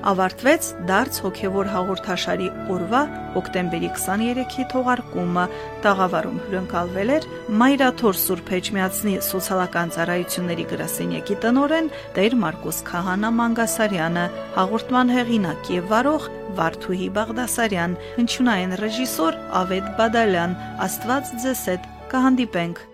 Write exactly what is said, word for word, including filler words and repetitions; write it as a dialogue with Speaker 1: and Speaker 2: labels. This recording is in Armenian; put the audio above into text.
Speaker 1: ավարտվեց դարձ հոգևոր հաղորդաշարի օրվա հոկտեմբերի քսաներեքի թողարկումը։ Տաղավարում հյուրընկալվել էր Մայրաթոր Սուրբ Էջմիածնի սոցիալական ծառայությունների գրասենյակի տնօրեն Տեր Մարկոս Քահանա Մանգասարյանը, հաղորդման հեղինակ եւ վարող Վարդուհի Բաղդասարյան, հնչյունային ռեժիսոր Ավետ Բադալյան։ Աստված ձեզ հետ, կհանդիպենք